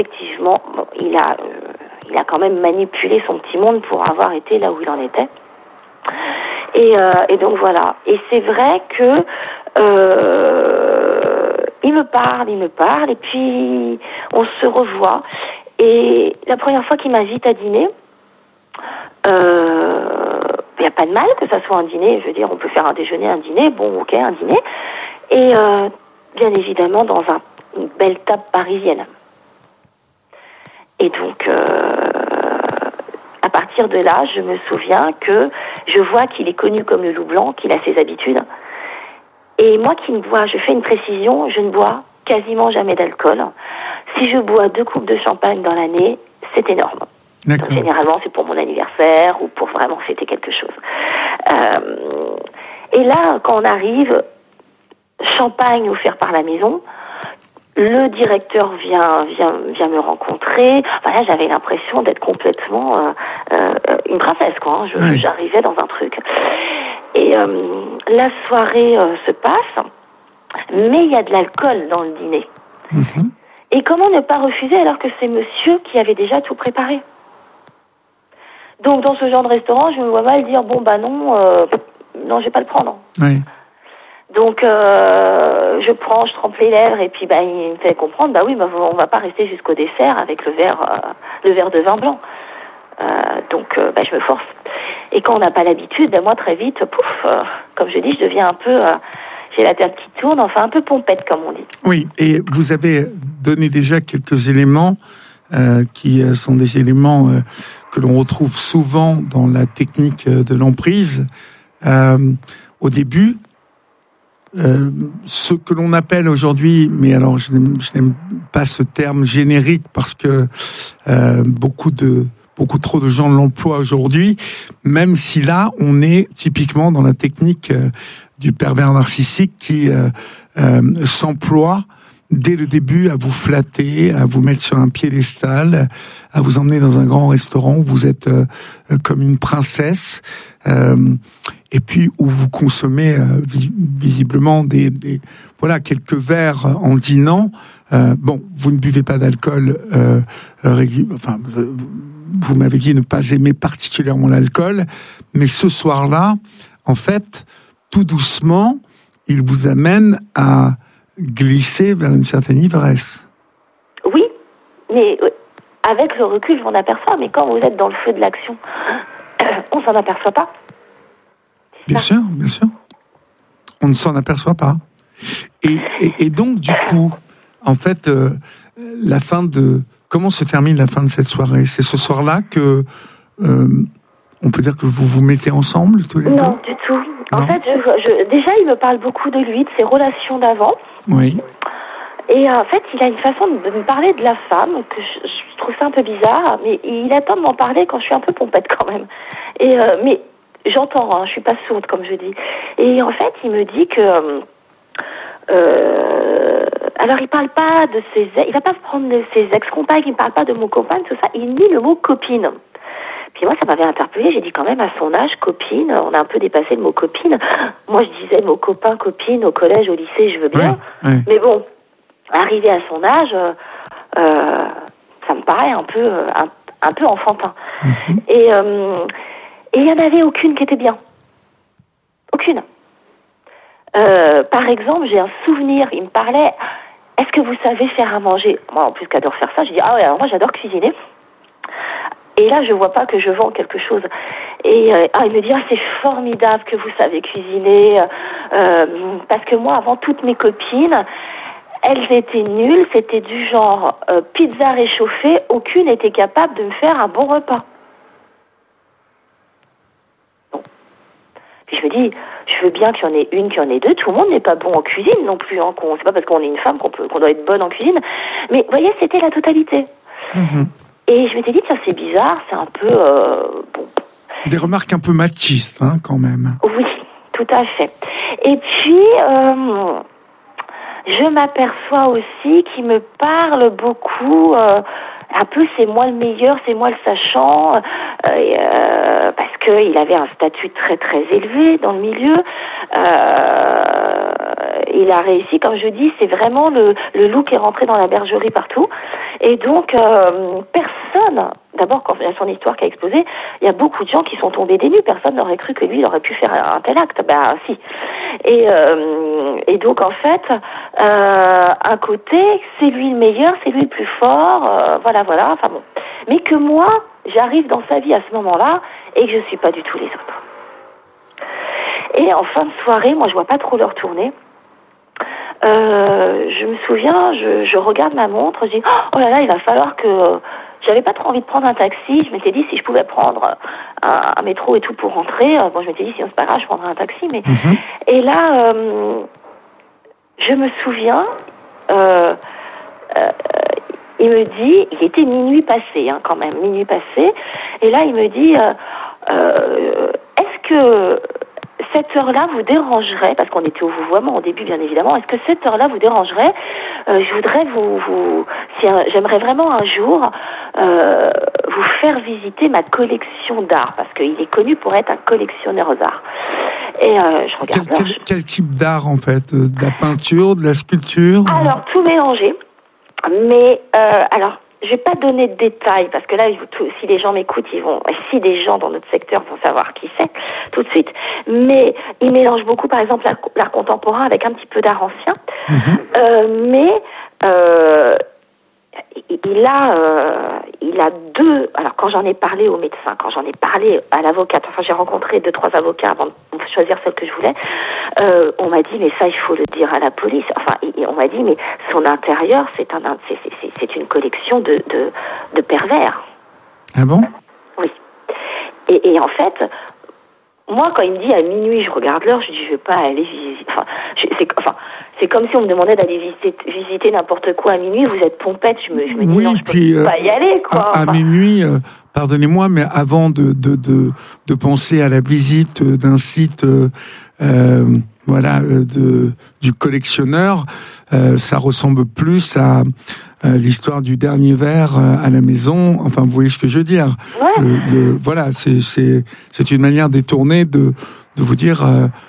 effectivement, bon, il a quand même manipulé son petit monde pour avoir été là où il en était. Et donc voilà. Et c'est vrai que il me parle, et puis on se revoit. Et la première fois qu'il m'invite à dîner, il n'y a pas de mal que ça soit un dîner. Je veux dire, on peut faire un déjeuner, un dîner. Bon, ok, un dîner. Et bien évidemment, dans une belle table parisienne. Et donc, à partir de là, je me souviens que je vois qu'il est connu comme le loup blanc, qu'il a ses habitudes. Et moi qui ne bois, je fais une précision, je ne bois quasiment jamais d'alcool. Si je bois 2 coupes de champagne dans l'année, c'est énorme. Donc, généralement, c'est pour mon anniversaire ou pour vraiment fêter quelque chose. Et là, quand on arrive, champagne offert par la maison, le directeur vient me rencontrer. Enfin, là, j'avais l'impression d'être complètement une princesse, quoi. Hein. J'arrivais dans un truc. Et la soirée se passe, mais il y a de l'alcool dans le dîner. Mmh. Et comment ne pas refuser alors que c'est monsieur qui avait déjà tout préparé? Donc, dans ce genre de restaurant, je me vois mal dire, bon, bah non, je vais pas le prendre. Oui. Donc, je trempe les lèvres, et puis, bah, il me fait comprendre, bah oui, bah, on va pas rester jusqu'au dessert avec le verre de vin blanc. Donc, bah, je me force. Et quand on n'a pas l'habitude, bah, moi, très vite, comme je dis, je deviens un peu, j'ai la tête qui tourne, enfin, un peu pompette, comme on dit. Oui, et vous avez donné déjà quelques éléments qui sont des éléments que l'on retrouve souvent dans la technique de l'emprise. Au début, ce que l'on appelle aujourd'hui, mais alors je n'aime pas ce terme générique parce que beaucoup trop de gens l'emploient aujourd'hui, même si là on est typiquement dans la technique du pervers narcissique qui s'emploie dès le début à vous flatter, à vous mettre sur un piédestal, à vous emmener dans un grand restaurant où vous êtes comme une princesse, et puis où vous consommez visiblement voilà, quelques verres en dînant. Bon, vous ne buvez pas d'alcool, vous m'avez dit ne pas aimer particulièrement l'alcool, mais ce soir-là, en fait, tout doucement, il vous amène à glisser vers une certaine ivresse. Oui, mais avec le recul, je m'en aperçois, mais quand vous êtes dans le feu de l'action, on s'en aperçoit pas. Bien sûr. On ne s'en aperçoit pas. Et donc, du coup, en fait, comment se termine la fin de cette soirée? C'est ce soir-là que on peut dire que vous vous mettez ensemble tous les deux? Non, du tout. En fait, déjà, il me parle beaucoup de lui, de ses relations d'avant. Oui. Et en fait, il a une façon de me parler de la femme que je trouve ça un peu bizarre, mais il attend de m'en parler quand je suis un peu pompette quand même. Et mais j'entends, hein, je suis pas sourde comme je dis. Et en fait, il me dit que alors il parle pas de il va pas prendre ses ex-compagnes, il parle pas de mon copain, tout ça. Il dit le mot copine. Puis moi, ça m'avait interpellée. J'ai dit quand même, à son âge, copine, on a un peu dépassé le mot copine. Moi, je disais mot copain, copine, au collège, au lycée, je veux bien. Oui. Mais bon, arrivé à son âge, ça me paraît un peu enfantin. Mm-hmm. Et il n'y en avait aucune qui était bien. Aucune. Par exemple, j'ai un souvenir, il me parlait, est-ce que vous savez faire à manger? Moi, en plus, qu'adore faire ça, j'ai dit, ah ouais, alors moi, j'adore cuisiner. Et là, je vois pas que je vends quelque chose. Et il me dit, c'est formidable que vous savez cuisiner. Parce que moi, avant, toutes mes copines, elles étaient nulles. C'était du genre pizza réchauffée. Aucune n'était capable de me faire un bon repas. Bon. Puis je me dis, je veux bien qu'il y en ait une, qu'il y en ait deux. Tout le monde n'est pas bon en cuisine non plus. Hein, c'est pas parce qu'on est une femme qu'on doit être bonne en cuisine. Mais vous voyez, c'était la totalité. Mm-hmm. Et je m'étais dit, tiens, c'est bizarre, c'est un peu... bon. Des remarques un peu machistes, hein, quand même. Oui, tout à fait. Et puis, je m'aperçois aussi qu'il me parle beaucoup, un peu c'est moi le meilleur, c'est moi le sachant, parce qu'il avait un statut très très élevé dans le milieu. il a réussi, comme je dis, c'est vraiment le loup qui est rentré dans la bergerie partout. Et donc, personne, d'abord, quand il y a son histoire qui a explosé, il y a beaucoup de gens qui sont tombés des nues. Personne n'aurait cru que lui, il aurait pu faire un tel acte. Ben, si. Et donc, en fait, un côté, c'est lui le meilleur, c'est lui le plus fort, voilà, enfin bon. Mais que moi, j'arrive dans sa vie à ce moment-là, et que je suis pas du tout les autres. Et en fin de soirée, moi je vois pas trop l'heure tourner. Je me souviens, je regarde ma montre, je dis oh là là, il va falloir que j'avais pas trop envie de prendre un taxi. Je m'étais dit si je pouvais prendre un métro et tout pour rentrer. Bon, je m'étais dit sinon c'est pas grave, je prendrai un taxi. Mais et là, je me souviens. Il me dit, il était minuit passé, quand même, minuit passé. Et là, il me dit, est-ce que cette heure-là vous dérangerait, parce qu'on était au vouvoiement au début, bien évidemment, est-ce que cette heure-là vous dérangerait? Je voudrais j'aimerais vraiment un jour vous faire visiter ma collection d'art, parce qu'il est connu pour être un collectionneur d'art. Et je regarde. Quel type d'art, en fait? De la peinture, de la sculpture? Alors, tout mélangé. Mais alors, je vais pas donner de détails parce que là, si les gens m'écoutent, si des gens dans notre secteur vont savoir qui c'est tout de suite. Mais il mélange beaucoup, par exemple, l'art contemporain avec un petit peu d'art ancien. Mais il a deux. Alors, quand j'en ai parlé au médecin, quand j'en ai parlé à l'avocate, enfin, j'ai rencontré 2-3 avocats avant de choisir celle que je voulais. On m'a dit, mais ça, il faut le dire à la police. Enfin, on m'a dit, mais son intérieur, c'est une collection de pervers. Ah bon? Oui. Et en fait, moi, quand il me dit à minuit, je regarde l'heure, je dis, je vais pas aller visiter. C'est comme si on me demandait d'aller visiter n'importe quoi à minuit. Vous êtes pompette, je me dis non, je peux pas y aller, quoi. À minuit, pardonnez-moi, mais avant de penser à la visite d'un site, du collectionneur, ça ressemble plus à l'histoire du dernier verre à la maison. Enfin, vous voyez ce que je veux dire. Ouais. Voilà, c'est une manière détournée de vous dire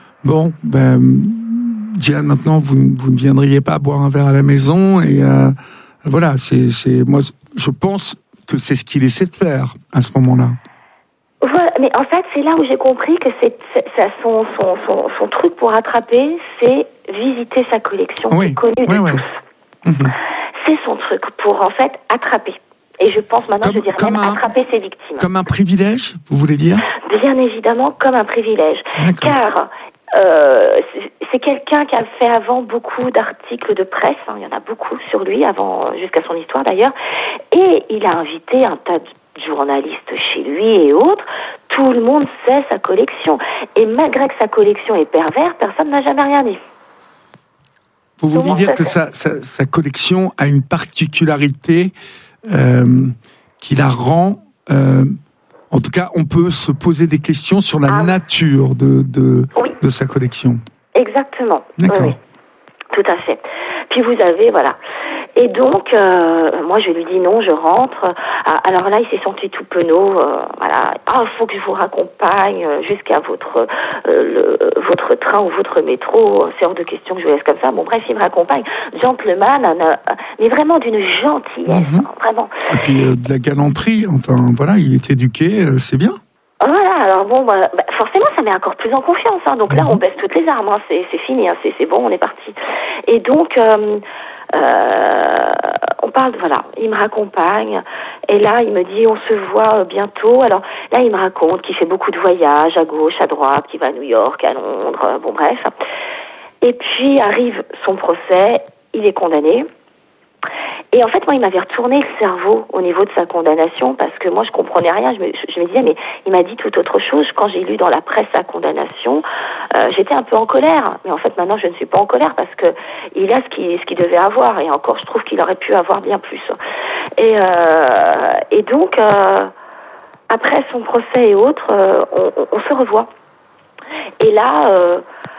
Diane, maintenant vous ne viendriez pas boire un verre à la maison et voilà. Moi, je pense que c'est ce qu'il essaie de faire à ce moment-là. Voilà, mais en fait, c'est là où j'ai compris que son truc pour attraper, c'est visiter sa collection, qui est connue de tous. C'est son truc pour, en fait, attraper. Et je pense maintenant, je dirais même attraper ses victimes. Comme un privilège, vous voulez dire? Bien évidemment, comme un privilège. Car c'est quelqu'un qui a fait avant beaucoup d'articles de presse, il y en a beaucoup sur lui, jusqu'à son histoire d'ailleurs, et il a invité un tas de journalistes chez lui et autres. Tout le monde sait sa collection. Et malgré que sa collection est perverse, personne n'a jamais rien dit. Vous voulez dire que sa collection a une particularité qui la rend... en tout cas, on peut se poser des questions sur la nature de sa collection. Exactement. D'accord. Oui. Tout à fait. Puis vous avez, voilà. Et donc, moi, je lui dis non, je rentre. Alors là, il s'est senti tout penaud. Voilà. Il faut que je vous raccompagne jusqu'à votre train ou votre métro. C'est hors de question que je vous laisse comme ça. Bon, bref, il me raccompagne. Gentleman, mais vraiment d'une gentillesse, vraiment. Et puis de la galanterie. Enfin, voilà, il est éduqué, c'est bien. Voilà, alors bon, forcément, ça met encore plus en confiance. Donc là, on baisse toutes les armes. C'est fini, c'est bon, on est parti. Et donc, on parle, voilà, il me raccompagne. Et là, il me dit, on se voit bientôt. Alors là, il me raconte qu'il fait beaucoup de voyages à gauche, à droite, qu'il va à New York, à Londres, bon bref. Et puis arrive son procès, il est condamné. Et en fait, moi, il m'avait retourné le cerveau au niveau de sa condamnation parce que moi, je comprenais rien. Je me disais, mais il m'a dit tout autre chose. Quand j'ai lu dans la presse sa condamnation, j'étais un peu en colère. Mais en fait, maintenant, je ne suis pas en colère parce que il a ce qu'il devait avoir. Et encore, je trouve qu'il aurait pu avoir bien plus. Et donc, après son procès et autres, on se revoit. Et là,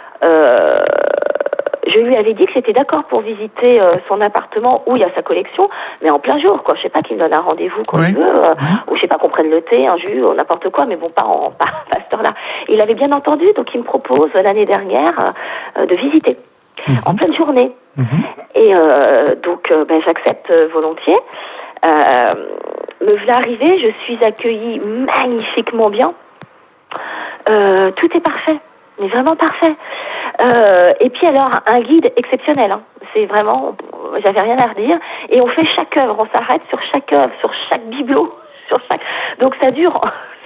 je lui avais dit que j'étais d'accord pour visiter son appartement où il y a sa collection, mais en plein jour, quoi. Je sais pas qu'il me donne un rendez-vous quand il veut, ou je sais pas qu'on prenne le thé, un jus, ou n'importe quoi, mais bon, pas à cette heure-là. Il avait bien entendu, donc il me propose l'année dernière de visiter. en pleine journée. Et donc, j'accepte volontiers. Me voilà arrivée, je suis accueillie magnifiquement bien. Tout est parfait, mais vraiment parfait. Et puis alors, un guide exceptionnel. Hein. C'est vraiment, j'avais rien à redire. Et on fait chaque œuvre, on s'arrête sur chaque œuvre, sur chaque bibelot, sur chaque. Donc ça dure.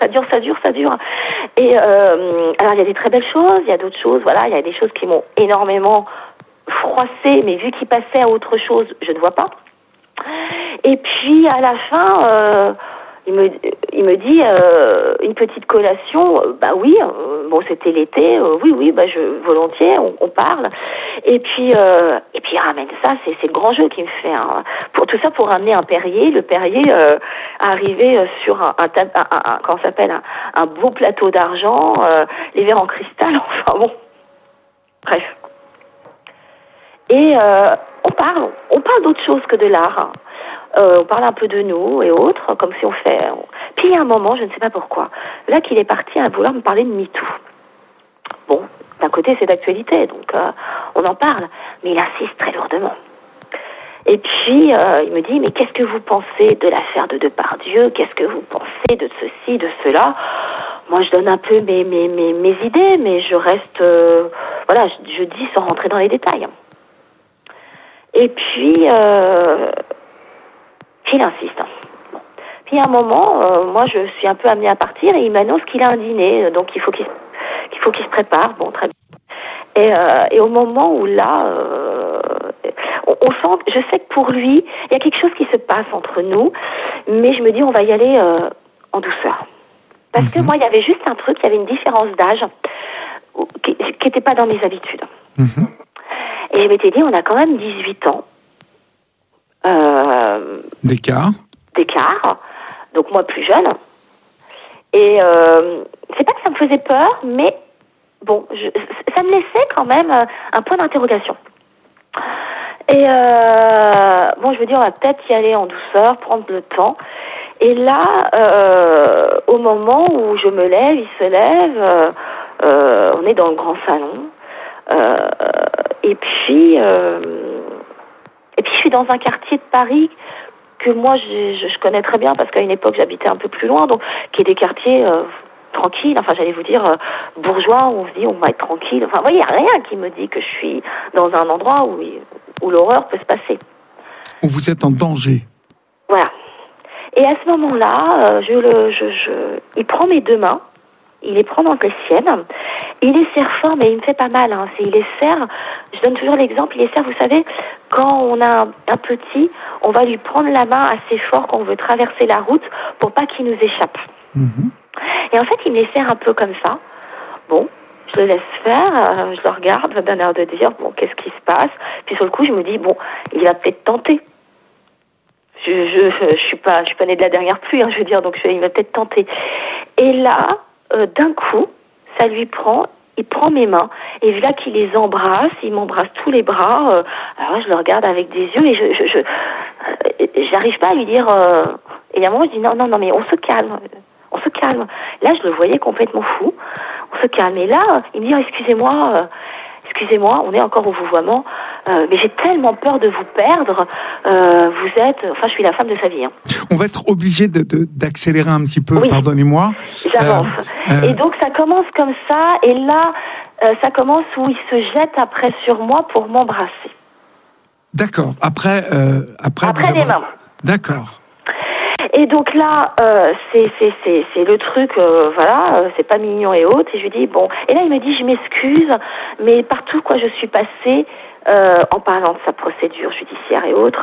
Et alors il y a des très belles choses, il y a d'autres choses. Voilà, il y a des choses qui m'ont énormément froissée, mais vu qu'il passait à autre chose, je ne vois pas. Et puis à la fin, il me dit une petite collation. Bah oui, bon c'était l'été. Oui, bah volontiers, on parle. Et puis il ramène ça. C'est le grand jeu qui me fait. Hein. Pour tout ça, pour ramener un Perrier. Le Perrier arrivé sur comment s'appelle un beau plateau d'argent, les verres en cristal. Enfin bon, bref. Et on parle d'autre chose que de l'art. On parle un peu de nous et autres, comme si on fait... Puis il y a un moment, je ne sais pas pourquoi, là qu'il est parti à vouloir me parler de MeToo. Bon, d'un côté c'est d'actualité, donc on en parle, mais il insiste très lourdement. Et puis il me dit, mais qu'est-ce que vous pensez de l'affaire de Depardieu? Qu'est-ce que vous pensez de ceci, de cela? Moi je donne un peu mes idées, mais je reste... voilà, je dis sans rentrer dans les détails. Et puis... il insiste. Bon. Puis à un moment, moi je suis un peu amenée à partir et il m'annonce qu'il a un dîner, donc il faut qu'il se prépare. Bon, très bien. Et au moment où là, on sent, je sais que pour lui, il y a quelque chose qui se passe entre nous, mais je me dis on va y aller en douceur. Parce que moi, il y avait juste un truc, il y avait une différence d'âge qui n'était pas dans mes habitudes. Et je m'étais dit, on a quand même 18 ans. D'écart, donc moi plus jeune. Et c'est pas que ça me faisait peur, mais bon, ça me laissait quand même un point d'interrogation. Et bon, je me dis, on va peut-être y aller en douceur, prendre le temps. Et là, au moment où je me lève, il se lève, on est dans le grand salon. Et puis je suis dans un quartier de Paris que moi je connais très bien parce qu'à une époque j'habitais un peu plus loin, donc qui est des quartiers tranquilles, enfin j'allais vous dire bourgeois, où on se dit on va être tranquille. Enfin, vous voyez, il n'y a rien qui me dit que je suis dans un endroit où l'horreur peut se passer. Où vous êtes en danger. Voilà. Et à ce moment-là, il prend mes deux mains, il les prend dans les siennes, il les serre fort, mais il me fait pas mal. Hein. Il les serre, je donne toujours l'exemple, il les serre, vous savez, quand on a un petit, on va lui prendre la main assez fort quand on veut traverser la route pour pas qu'il nous échappe. Et en fait, il me les serre un peu comme ça. Bon, je le laisse faire, je le regarde d'un air de dire, bon, qu'est-ce qui se passe? Puis sur le coup, je me dis, bon, il va peut-être tenter. Je suis pas née de la dernière pluie, hein, je veux dire, donc il va peut-être tenter. Et là, d'un coup, il prend mes mains, et là qu'il les embrasse, il m'embrasse tous les bras, alors je le regarde avec des yeux, et j'arrive pas à lui dire, et à un moment je dis non, mais on se calme. Là, je le voyais complètement fou, on se calme, et là, il me dit, excusez-moi, on est encore au vouvoiement, mais j'ai tellement peur de vous perdre, je suis la femme de sa vie. Hein. On va être obligé d'accélérer un petit peu, oui. Pardonnez-moi. J'avance. Et donc ça commence comme ça, et là, ça commence où il se jette après sur moi pour m'embrasser. D'accord. Après les mains. D'accord. Et donc là, c'est le truc, c'est pas mignon et autres. Et je lui dis bon. Et là, il me dit, je m'excuse, mais partout quoi, je suis passée, en parlant de sa procédure judiciaire et autres.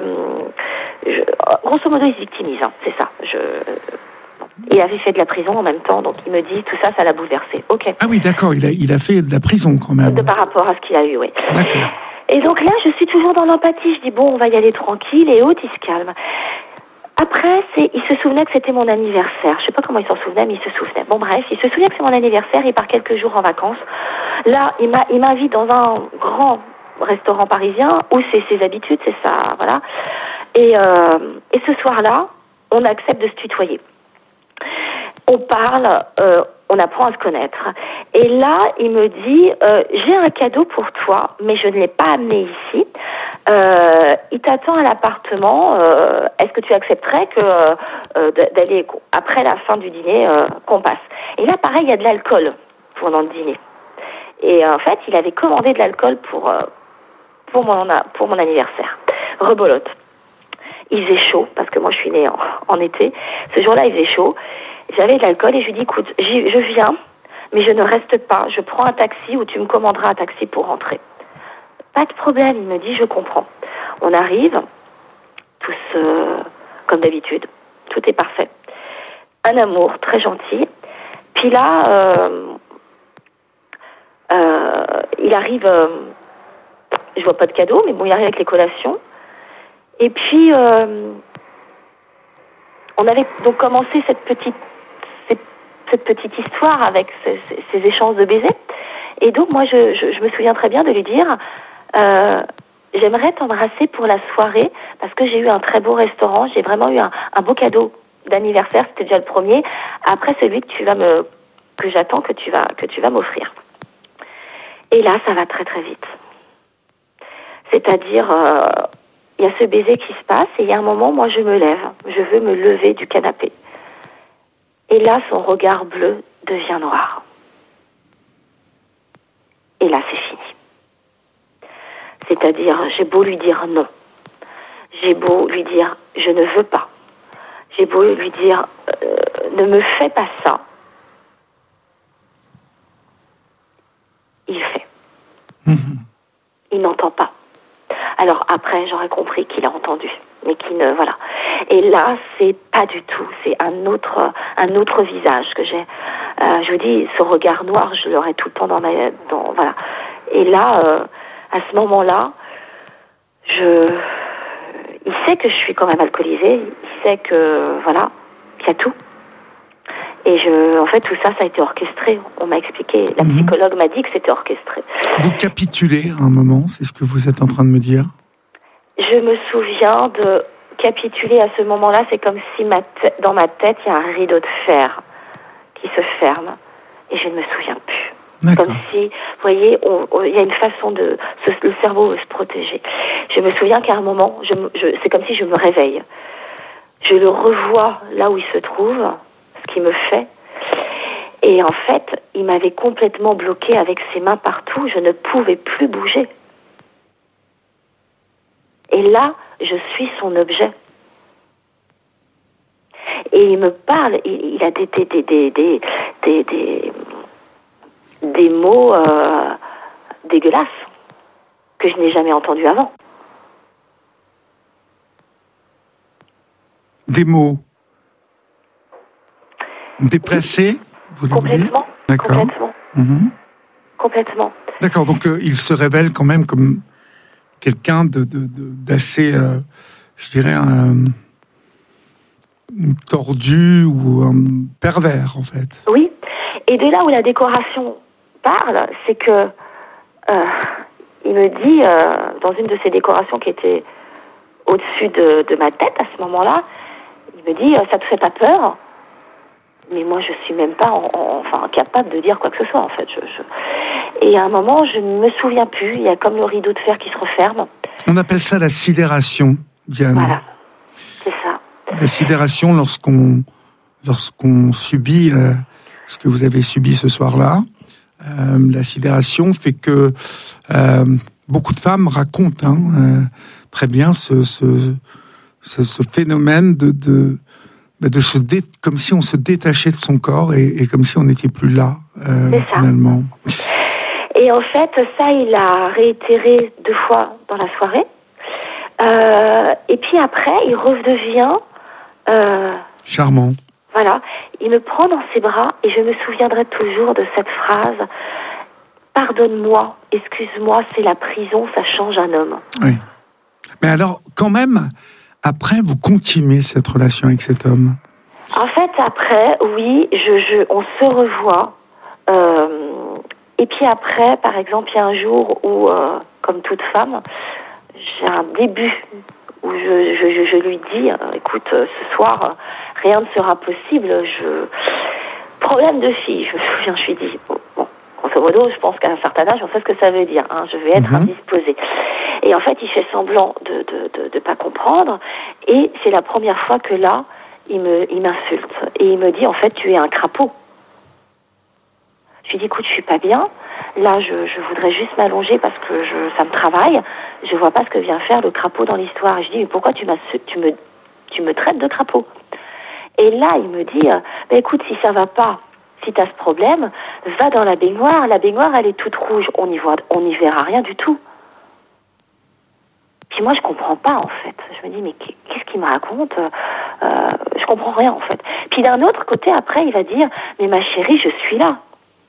Grosso modo, il se victimise. Hein, c'est ça. Il avait fait de la prison en même temps, donc il me dit tout ça, ça l'a bouleversé. Ok. Ah oui, d'accord. Il a fait de la prison quand même. Par rapport à ce qu'il a eu, oui. D'accord. Et donc là, je suis toujours dans l'empathie. Je dis bon, on va y aller tranquille et autres. Il se calme. Après, il se souvenait que c'était mon anniversaire. Je sais pas comment il s'en souvenait, mais il se souvenait. Bon, bref, il se souvient que c'est mon anniversaire. Il part quelques jours en vacances. Là, il m'invite dans un grand restaurant parisien où c'est ses habitudes, c'est ça, voilà. Et ce soir-là, on accepte de se tutoyer. On parle, on apprend à se connaître. Et là, il me dit, j'ai un cadeau pour toi, mais je ne l'ai pas amené ici. Il t'attend à l'appartement. Est-ce que tu accepterais d'aller après la fin du dîner qu'on passe? Et là, pareil, il y a de l'alcool pendant le dîner. Et en fait, il avait commandé de l'alcool pour mon anniversaire. Rebolote. Il faisait chaud, parce que moi je suis née en été. Ce jour-là, il faisait chaud. J'avais de l'alcool et je lui dis, écoute, je viens, mais je ne reste pas. Je prends un taxi ou tu me commanderas un taxi pour rentrer. Pas de problème, il me dit, je comprends. On arrive, tous comme d'habitude. Tout est parfait. Un amour très gentil. Puis là, il arrive, je vois pas de cadeau, mais bon, il arrive avec les collations. Et puis, on avait donc commencé cette petite histoire avec ces échanges de baisers. Et donc, moi, je me souviens très bien de lui dire, j'aimerais t'embrasser pour la soirée, parce que j'ai eu un très beau restaurant, j'ai vraiment eu un beau cadeau d'anniversaire, c'était déjà le premier, après celui que j'attends que tu vas m'offrir. Et là, ça va très très vite. C'est-à-dire, il y a ce baiser qui se passe et il y a un moment, moi je me lève, je veux me lever du canapé. Et là, son regard bleu devient noir. Et là, c'est fini. C'est-à-dire, j'ai beau lui dire non, j'ai beau lui dire je ne veux pas, j'ai beau lui dire ne me fais pas ça, il fait. Il n'entend pas. Alors après, j'aurais compris qu'il a entendu, mais qu'il ne... Voilà. Et là, c'est pas du tout. C'est un autre visage que j'ai. Je vous dis, ce regard noir, je l'aurais tout le temps voilà. Et là, à ce moment-là, il sait que je suis quand même alcoolisée. Il sait que, voilà, qu'il y a tout. Et en fait, tout ça, ça a été orchestré. On m'a expliqué. La psychologue m'a dit que c'était orchestré. Vous capitulez à un moment, c'est ce que vous êtes en train de me dire? Je me souviens de capituler à ce moment-là. C'est comme si dans ma tête, il y a un rideau de fer qui se ferme. Et je ne me souviens plus. D'accord. Comme si, vous voyez, il y a une façon le cerveau veut se protéger. Je me souviens qu'à un moment, c'est comme si je me réveille. Je le revois là où il se trouve, ce qu'il me fait. Et en fait, il m'avait complètement bloqué avec ses mains partout. Je ne pouvais plus bouger. Et là, je suis son objet. Et il me parle. Il a des mots dégueulasses que je n'ai jamais entendus avant. Des mots déplacés? Complètement. D'accord. Complètement. Complètement. D'accord, donc il se révèle quand même comme quelqu'un d'assez, je dirais, tordu ou un pervers, en fait. Oui, et de là où la décoration parle, c'est que il me dit, dans une de ces décorations qui était au-dessus de ma tête à ce moment-là, il me dit, ça te fait pas peur? Mais moi, je suis même pas capable de dire quoi que ce soit, en fait. Et à un moment, je ne me souviens plus. Il y a comme le rideau de fer qui se referme. On appelle ça la sidération, Diane. Voilà, c'est ça. La sidération, lorsqu'on subit ce que vous avez subi ce soir-là, la sidération fait que beaucoup de femmes racontent très bien ce phénomène comme si on se détachait de son corps et comme si on n'était plus là, finalement. Et en fait, ça, il a réitéré 2 fois dans la soirée. Et puis après, il redevient... charmant. Voilà. Il me prend dans ses bras et je me souviendrai toujours de cette phrase « Pardonne-moi, excuse-moi, c'est la prison, ça change un homme. » Oui. Mais alors, quand même... Après, vous continuez cette relation avec cet homme? En fait, après, oui, on se revoit. Et puis après, par exemple, il y a un jour où, comme toute femme, j'ai un début où je lui dis, écoute, ce soir, rien ne sera possible. problème de fille. Je me souviens, je lui ai dit, bon, grosso modo, je pense qu'à un certain âge, on sait ce que ça veut dire. Hein, je vais être indisposée. Et en fait, il fait semblant de pas comprendre. Et c'est la première fois que là, il m'insulte. Et il me dit, en fait, tu es un crapaud. Je lui dis, écoute, je suis pas bien. Là, je voudrais juste m'allonger parce que ça me travaille. Je vois pas ce que vient faire le crapaud dans l'histoire. Et je dis, mais pourquoi tu me traites de crapaud? Et là, il me dit, écoute, si ça va pas, si tu as ce problème, va dans la baignoire. La baignoire, elle est toute rouge. On n'y verra rien du tout. Puis moi, je comprends pas, en fait. Je me dis, mais qu'est-ce qu'il me raconte? Je comprends rien, en fait. Puis d'un autre côté, après, il va dire, mais ma chérie, je suis là.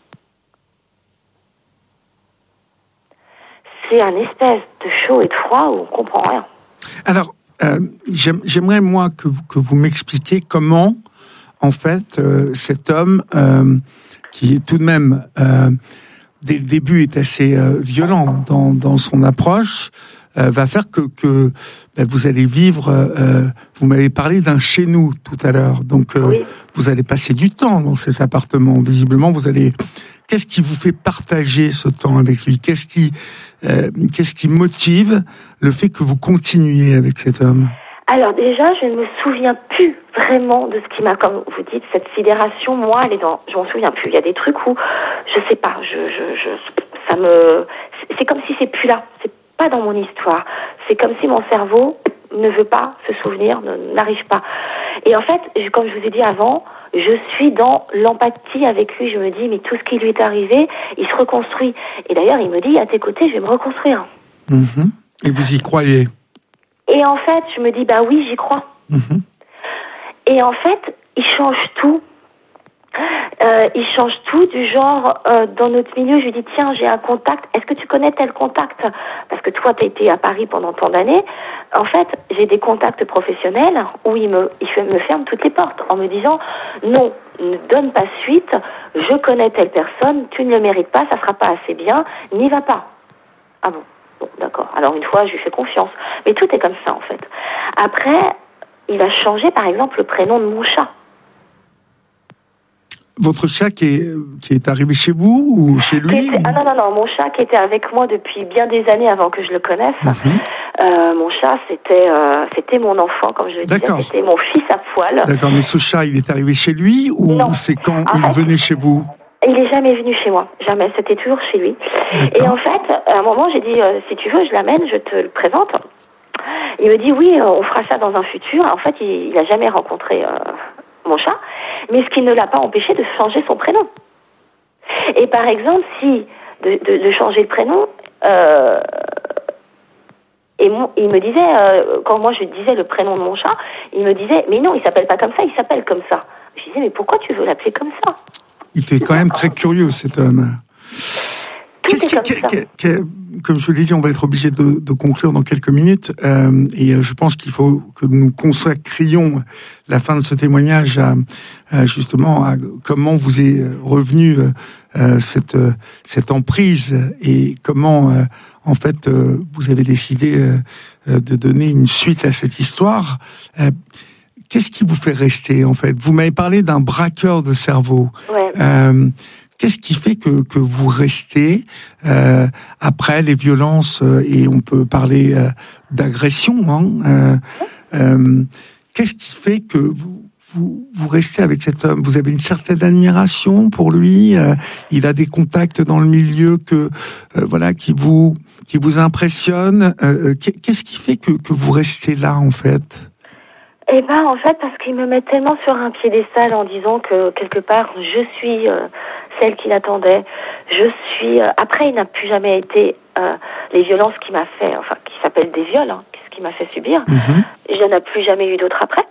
C'est un espèce de chaud et de froid où on comprend rien. Alors, j'aimerais, moi, que vous m'expliquiez comment, en fait, cet homme, qui est tout de même, dès le début, est assez violent dans son approche, va faire que vous allez vivre. Vous m'avez parlé d'un chez nous tout à l'heure, donc oui. Vous allez passer du temps dans cet appartement. Visiblement, vous allez. Qu'est-ce qui vous fait partager ce temps avec lui? Qu'est-ce qui motive le fait que vous continuiez avec cet homme? Alors déjà, je ne me souviens plus vraiment de ce qui m'a, comme vous dites, cette sidération. Moi, je m'en souviens plus. Il y a des trucs où je sais pas. C'est comme si c'est plus là. C'est pas dans mon histoire. C'est comme si mon cerveau ne veut pas se souvenir, n'arrive pas. Et en fait, comme je vous ai dit avant, je suis dans l'empathie avec lui. Je me dis, mais tout ce qui lui est arrivé, il se reconstruit. Et d'ailleurs, il me dit, à tes côtés, je vais me reconstruire. Et vous y croyez? Et en fait, je me dis, bah oui, j'y crois. Et en fait, il change tout. Il change tout du genre, dans notre milieu, je lui dis, tiens, j'ai un contact, est-ce que tu connais tel contact? Parce que toi, tu as été à Paris pendant tant d'années. En fait, j'ai des contacts professionnels où il me ferme toutes les portes en me disant, non, ne donne pas suite, je connais telle personne, tu ne le mérites pas, ça sera pas assez bien, n'y va pas. Ah bon? Bon, d'accord. Alors une fois, je lui fais confiance. Mais tout est comme ça, en fait. Après, il a changé, par exemple, le prénom de mon chat. Votre chat qui est arrivé chez vous ou chez lui? Non, mon chat qui était avec moi depuis bien des années avant que je le connaisse. Mon chat, c'était mon enfant, comme je le disais, c'était mon fils à poil. D'accord, mais ce chat, il est arrivé chez lui ou non. C'est quand il venait chez vous? Il n'est jamais venu chez moi, jamais, c'était toujours chez lui. Et en fait, à un moment, j'ai dit, si tu veux, je l'amène, je te le présente. Il me dit, oui, on fera ça dans un futur. En fait, il n'a jamais rencontré mon chat, mais ce qui ne l'a pas empêché de changer son prénom. Et par exemple, de changer le prénom, il me disait, quand moi je disais le prénom de mon chat, il me disait, mais non, il s'appelle pas comme ça, il s'appelle comme ça. Je disais, mais pourquoi tu veux l'appeler comme ça? Il était quand même très curieux, cet homme. Comme je l'ai dit, on va être obligé de conclure dans quelques minutes. Et je pense qu'il faut que nous consacrions la fin de ce témoignage justement à comment vous est revenue cette emprise et comment en fait vous avez décidé de donner une suite à cette histoire. Qu'est-ce qui vous fait rester, en fait? Vous m'avez parlé d'un braqueur de cerveau. Ouais. Qu'est-ce qui fait que vous restez après les violences, et on peut parler d'agression, qu'est-ce qui fait que vous restez avec cet homme? Vous avez une certaine admiration pour lui? Il a des contacts dans le milieu qui vous impressionnent. Qu'est-ce qui fait que vous restez là, en fait? Eh ben, en fait, parce qu'il me met tellement sur un piédestal en disant que, quelque part, je suis celle qu'il attendait. Je suis... Après, il n'a plus jamais été... les violences qu'il m'a fait, enfin, qui s'appellent des viols, ce qu'il m'a fait subir, je n'en ai plus jamais eu d'autres après.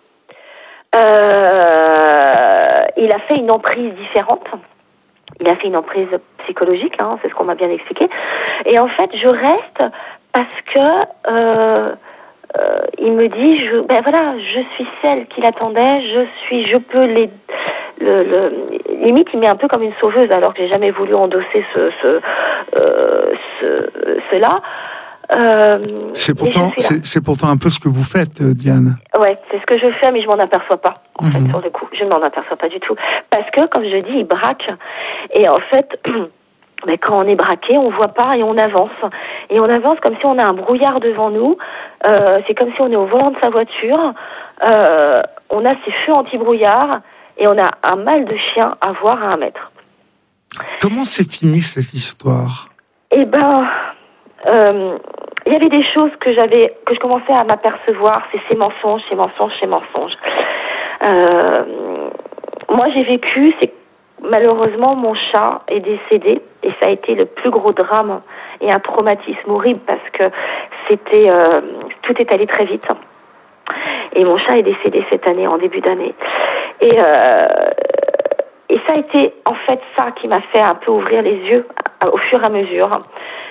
Il a fait une emprise différente. Il a fait une emprise psychologique, c'est ce qu'on m'a bien expliqué. Et en fait, je reste parce que... il me dit, je suis celle qu'il attendait, je peux limite, il m'est un peu comme une sauveuse, alors que j'ai jamais voulu endosser cela. C'est pourtant un peu ce que vous faites, Diane. Ouais, c'est ce que je fais, mais je m'en aperçois pas, en fait, sur le coup. Je ne m'en aperçois pas du tout. Parce que, comme je dis, ils braquent. Et en fait, mais quand on est braqué, on voit pas et on avance. Et on avance comme si on a un brouillard devant nous. C'est comme si on est au volant de sa voiture. On a ces feux anti-brouillard et on a un mal de chien à voir à 1 mètre. Comment s'est finie cette histoire? Eh ben, il y avait des choses que je commençais à m'apercevoir. C'est ces mensonges. Moi, j'ai vécu, malheureusement, mon chat est décédé et ça a été le plus gros drame et un traumatisme horrible parce que tout est allé très vite. Et mon chat est décédé cette année, en début d'année. Et ça a été en fait ça qui m'a fait un peu ouvrir les yeux au fur et à mesure.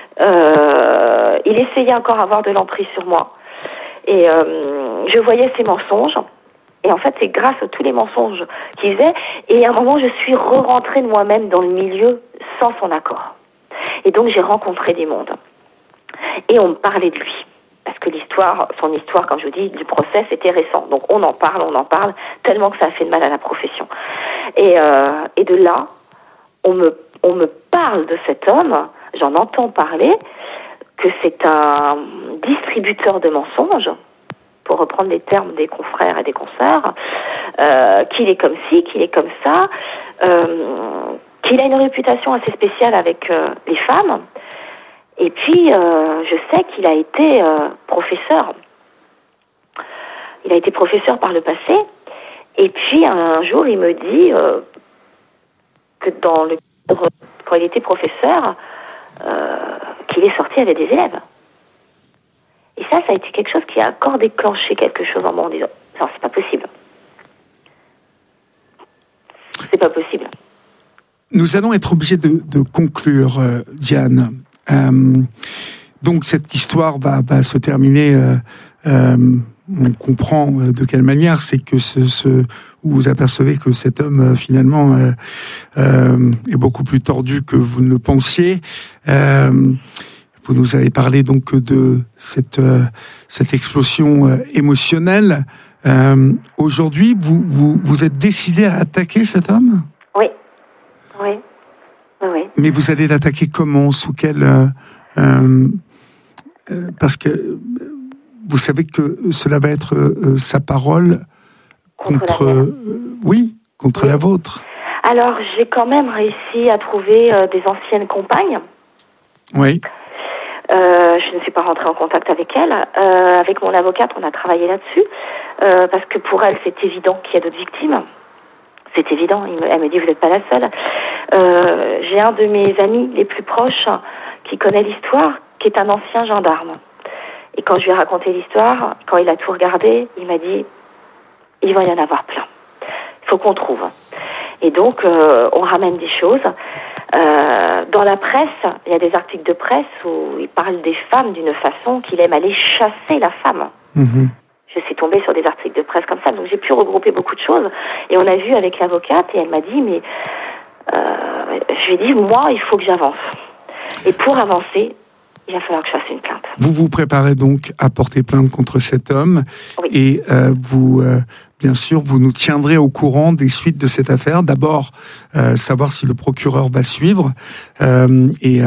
Il essayait encore d'avoir de l'emprise sur moi. Et je voyais ces mensonges. Et en fait, c'est grâce à tous les mensonges qu'il faisait. Et à un moment, je suis re-rentrée de moi-même dans le milieu sans son accord. Et donc, j'ai rencontré des mondes. Et on me parlait de lui. Parce que son histoire, comme je vous dis, du procès, c'était récent. Donc, on en parle, tellement que ça a fait de mal à la profession. Et de là, on me parle de cet homme, j'en entends parler, que c'est un distributeur de mensonges, pour reprendre les termes des confrères et des consoeurs, qu'il est comme ci, qu'il est comme ça, qu'il a une réputation assez spéciale avec les femmes. Et puis, je sais qu'il a été professeur. Il a été professeur par le passé. Et puis, un jour, il me dit que quand il était professeur, qu'il est sorti avec des élèves. Et ça a été quelque chose qui a encore déclenché quelque chose en moi en disant « Non, c'est pas possible. C'est pas possible. » Nous allons être obligés de conclure, Diane. Donc cette histoire va se terminer. On comprend de quelle manière. C'est que vous apercevez que cet homme finalement est beaucoup plus tordu que vous ne le pensiez. Vous nous avez parlé donc de cette explosion émotionnelle. Aujourd'hui, vous êtes décidé à attaquer cet homme? Oui. Mais vous allez l'attaquer comment? Sous quel parce que vous savez que cela va être sa parole contre la vôtre. Alors, j'ai quand même réussi à trouver des anciennes compagnes. Oui. Je ne suis pas rentrée en contact avec elle. Avec mon avocate, on a travaillé là-dessus. Parce que pour elle, c'est évident qu'il y a d'autres victimes. C'est évident. Elle me dit, vous n'êtes pas la seule. J'ai un de mes amis les plus proches qui connaît l'histoire, qui est un ancien gendarme. Et quand je lui ai raconté l'histoire, quand il a tout regardé, il m'a dit, il va y en avoir plein. Il faut qu'on trouve. Et donc, on ramène des choses. Dans la presse, il y a des articles de presse où il parle des femmes d'une façon qu'il aime aller chasser la femme. Mm-hmm. Je suis tombée sur des articles de presse comme ça, donc j'ai pu regrouper beaucoup de choses. Et on a vu avec l'avocate, et elle m'a dit, mais je lui ai dit, moi, il faut que j'avance. Et pour avancer, il va falloir que je fasse une plainte. Vous vous préparez donc à porter plainte contre cet homme, oui. Et bien sûr, vous nous tiendrez au courant des suites de cette affaire. D'abord, savoir si le procureur va suivre, et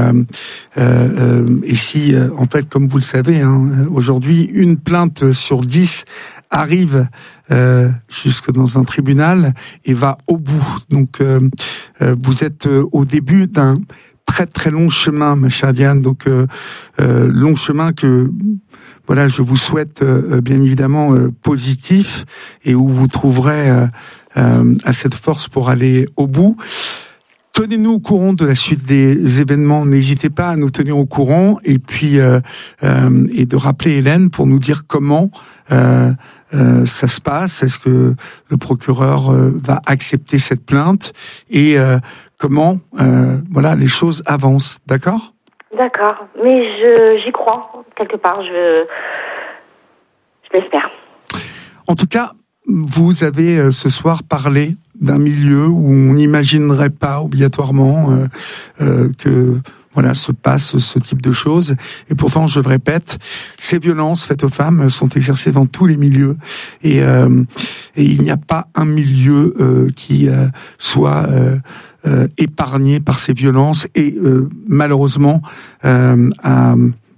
si, en fait, comme vous le savez, aujourd'hui, une plainte sur 10 arrive jusque dans un tribunal et va au bout. Donc, vous êtes au début d'un très très long chemin, ma chère Diane. Donc, long chemin que voilà, je vous souhaite bien évidemment positif, et où vous trouverez assez de force pour aller au bout. Tenez-nous au courant de la suite des événements. N'hésitez pas à nous tenir au courant, et puis et de rappeler Hélène pour nous dire comment ça se passe. Est-ce que le procureur va accepter cette plainte, et comment voilà, les choses avancent. D'accord ? D'accord, mais j'y crois quelque part, je l'espère. En tout cas, vous avez ce soir parlé d'un milieu où on n'imaginerait pas obligatoirement que voilà, se passe ce type de choses. Et pourtant, je le répète, ces violences faites aux femmes sont exercées dans tous les milieux. Et il n'y a pas un milieu qui soit épargné par ces violences. Et malheureusement, à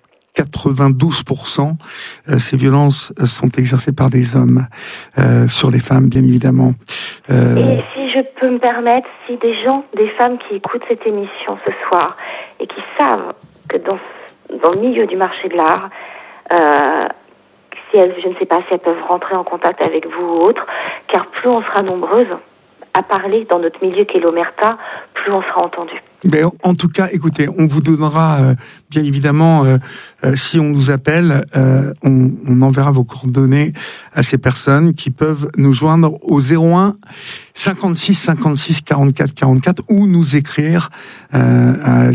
92%, ces violences sont exercées par des hommes sur les femmes, bien évidemment. Et si je peux me permettre, si des femmes qui écoutent cette émission ce soir et qui savent que dans le milieu du marché de l'art, si elles, je ne sais pas si elles peuvent rentrer en contact avec vous ou autre, car plus on sera nombreuses à parler dans notre milieu qu'est l'omerta, plus on sera entendu. Ben, en tout cas, écoutez, on vous donnera, bien évidemment, si on nous appelle, on enverra vos coordonnées à ces personnes qui peuvent nous joindre au 01 56 56 44 44 ou nous écrire à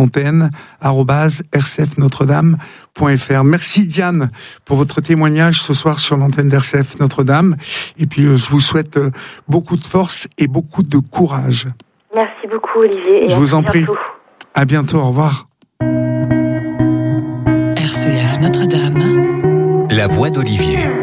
libreantenne@rcfnotredame.fr. Merci Diane pour votre témoignage ce soir sur l'antenne d'RCF Notre-Dame. Et puis, je vous souhaite beaucoup de force et beaucoup de courage. Merci beaucoup Olivier. Et je vous en prie. À bientôt, au revoir. RCF Notre-Dame. La voix d'Olivier.